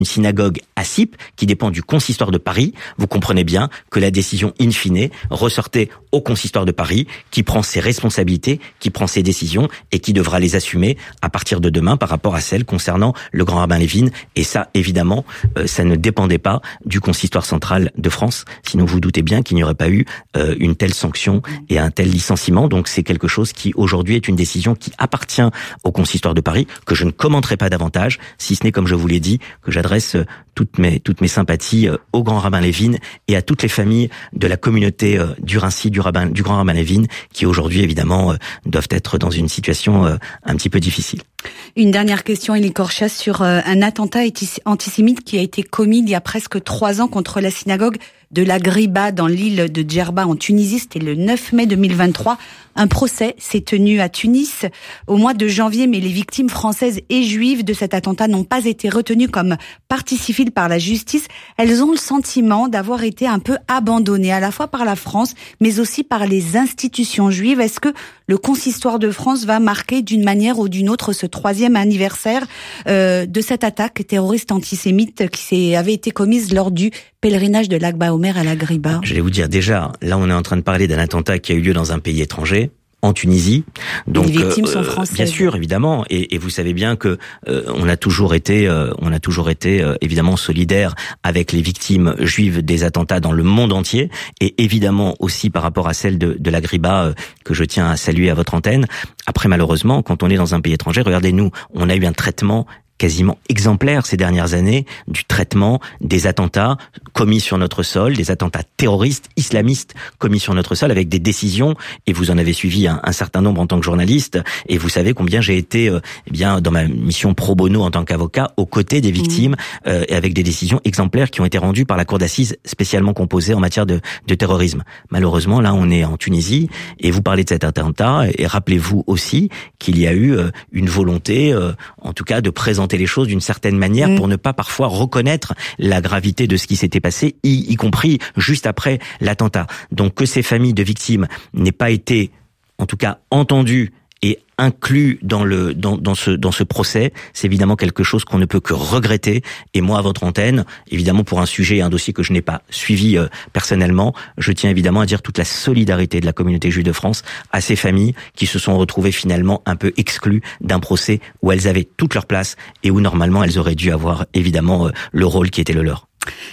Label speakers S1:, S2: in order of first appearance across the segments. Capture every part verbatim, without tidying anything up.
S1: une synagogue à Sip, qui dépend du consistoire de Paris, vous comprenez bien que la décision in fine ressortait au consistoire de Paris, qui prend ses responsabilités, qui prend ses décisions et qui devra les assumer à partir de demain par rapport à celles concernant le grand rabbin Lévin. Et ça, évidemment, euh, ça ne dépendait pas du consistoire central de France. Sinon, vous doutez bien qu'il n'y aurait pas eu euh, une telle sanction et un tel licenciement. Donc, c'est quelque chose qui, aujourd'hui, est une décision qui appartient au consistoire de Paris, que je ne commenterai pas davantage, si ce n'est, comme je vous l'ai dit, que j'adresse toutes mes toutes mes sympathies au grand rabbin Lévin et à toutes les familles de la communauté du Rincy, du rabbin, du grand rabbin Lévin, qui aujourd'hui évidemment doivent être dans une situation un petit peu difficile.
S2: Une dernière question, Élie Korsia, sur un attentat antisémite qui a été commis il y a presque trois ans contre la synagogue de la Griba dans l'île de Djerba en Tunisie. C'était le neuf mai deux mille vingt-trois. Un procès s'est tenu à Tunis au mois de janvier, mais les victimes françaises et juives de cet attentat n'ont pas été retenues comme partie civile par la justice. Elles ont le sentiment d'avoir été un peu abandonnées, à la fois par la France, mais aussi par les institutions juives. Est-ce que le consistoire de France va marquer d'une manière ou d'une autre ce troisième anniversaire euh, de cette attaque terroriste antisémite qui avait été commise lors du pèlerinage de l'Akba Omer à la Griba?
S1: Je vais vous dire, déjà, là on est en train de parler d'un attentat qui a eu lieu dans un pays étranger, en Tunisie. Donc,
S2: les victimes
S1: euh,
S2: sont françaises.
S1: Bien sûr, évidemment, et, et vous savez bien que euh, on a toujours été, euh, on a toujours été euh, évidemment solidaire avec les victimes juives des attentats dans le monde entier, et évidemment aussi par rapport à celle de, de la Griba euh, que je tiens à saluer à votre antenne. Après, malheureusement, quand on est dans un pays étranger, regardez-nous, on a eu un traitement quasiment exemplaire ces dernières années du traitement des attentats commis sur notre sol, des attentats terroristes, islamistes commis sur notre sol, avec des décisions, et vous en avez suivi un, un certain nombre en tant que journaliste, et vous savez combien j'ai été euh, eh bien dans ma mission pro bono en tant qu'avocat aux côtés des victimes, mmh. euh, et avec des décisions exemplaires qui ont été rendues par la cour d'assises spécialement composée en matière de, de terrorisme. Malheureusement, là on est en Tunisie, et vous parlez de cet attentat, et rappelez-vous aussi qu'il y a eu euh, une volonté, euh, en tout cas de présenter les choses d'une certaine manière mmh. pour ne pas parfois reconnaître la gravité de ce qui s'était passé, y, y compris juste après l'attentat. Donc que ces familles de victimes n'aient pas été, en tout cas, entendues et inclus dans le dans, dans ce dans ce procès, c'est évidemment quelque chose qu'on ne peut que regretter. Et moi, à votre antenne, évidemment pour un sujet et un dossier que je n'ai pas suivi euh, personnellement, je tiens évidemment à dire toute la solidarité de la communauté juive de France à ces familles qui se sont retrouvées finalement un peu exclues d'un procès où elles avaient toute leur place et où normalement elles auraient dû avoir évidemment euh, le rôle qui était le leur.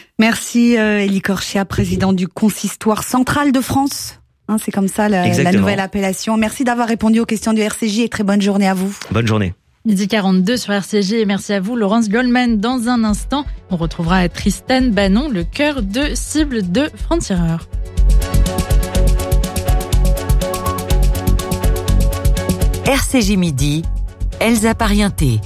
S2: Merci euh, Élie Korsia, président du consistoire central de France. Hein, c'est comme ça la, la nouvelle appellation. Merci d'avoir répondu aux questions du R C J et très bonne journée à vous.
S1: Bonne journée.
S3: midi quarante-deux sur R C J et merci à vous Laurence Goldman. Dans un instant, on retrouvera Tristan Bannon, le cœur de cible de franc-tireur.
S4: R C J Midi, Elsa Parienté.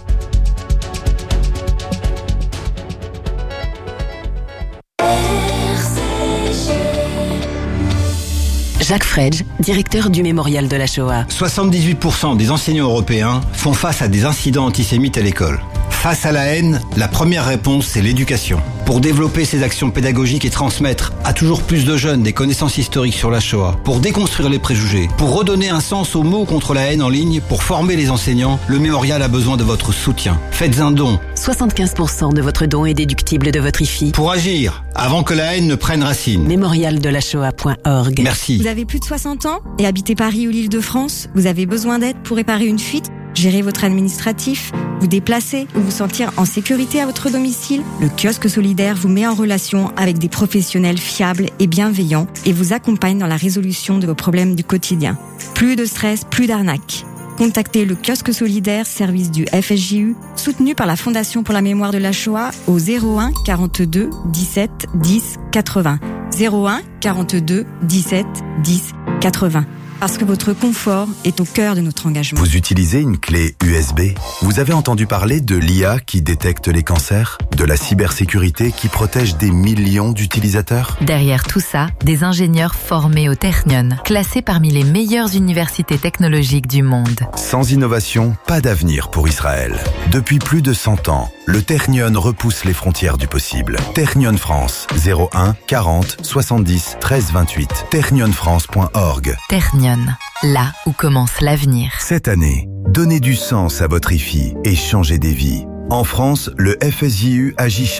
S4: Jacques Fredge, directeur du Mémorial de la Shoah.
S5: soixante-dix-huit pour cent des enseignants européens font face à des incidents antisémites à l'école. Face à la haine, la première réponse, c'est l'éducation. Pour développer ces actions pédagogiques et transmettre à toujours plus de jeunes des connaissances historiques sur la Shoah, pour déconstruire les préjugés, pour redonner un sens aux mots contre la haine en ligne, pour former les enseignants, le Mémorial a besoin de votre soutien. Faites un don.
S4: soixante-quinze pour cent de votre don est déductible de votre I F I.
S5: Pour agir, avant que la haine ne prenne racine.
S4: mémorial de la shoah point org.
S5: Merci.
S6: Vous avez plus de soixante ans et habitez Paris ou l'Île-de-France? Vous avez besoin d'aide pour réparer une fuite, gérer votre administratif, vous déplacer ou vous sentir en sécurité à votre domicile? Le kiosque solidaire vous met en relation avec des professionnels fiables et bienveillants et vous accompagne dans la résolution de vos problèmes du quotidien. Plus de stress, plus d'arnaques. Contactez le kiosque solidaire, service du F S J U, soutenu par la Fondation pour la mémoire de la Shoah au zéro un quarante-deux dix-sept dix quatre-vingts. zéro un quarante-deux dix-sept dix quatre-vingts. Parce que votre confort est au cœur de notre engagement.
S7: Vous utilisez une clé U S B? Vous avez entendu parler de l'I A qui détecte les cancers? De la cybersécurité qui protège des millions d'utilisateurs?
S8: Derrière tout ça, des ingénieurs formés au Technion, classés parmi les meilleures universités technologiques du monde.
S7: Sans innovation, pas d'avenir pour Israël. Depuis plus de cent ans, le Technion repousse les frontières du possible. Technion France, zéro un quarante soixante-dix treize vingt-huit. technion france point org.
S8: Technion, là où commence l'avenir.
S7: Cette année, donnez du sens à votre I F I et changez des vies. En France, le F S J U agit